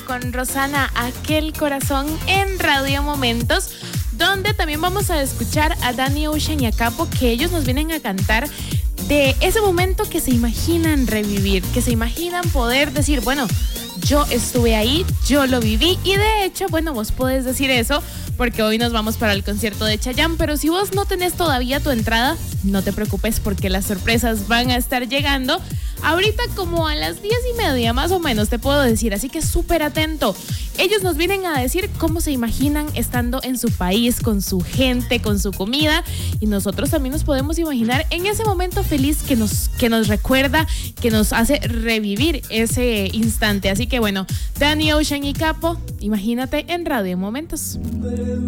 con Rosana, Aquel Corazón en Radio Momentos, donde también vamos a escuchar a Danny Ocean y a Capo, que ellos nos vienen a cantar de ese momento que se imaginan revivir, que se imaginan poder decir, bueno, yo estuve ahí, yo lo viví. Y de hecho, bueno, vos podés decir eso porque hoy nos vamos para el concierto de Chayanne, pero si vos no tenés todavía tu entrada, no te preocupes porque las sorpresas van a estar llegando ahorita como a las 10:30 más o menos, te puedo decir, así que súper atento. Ellos nos vienen a decir cómo se imaginan estando en su país, con su gente, con su comida, y nosotros también nos podemos imaginar en ese momento feliz que nos recuerda, que nos hace revivir ese instante. Así que bueno, Danny Ocean y Capo, imagínate en Radio Momentos.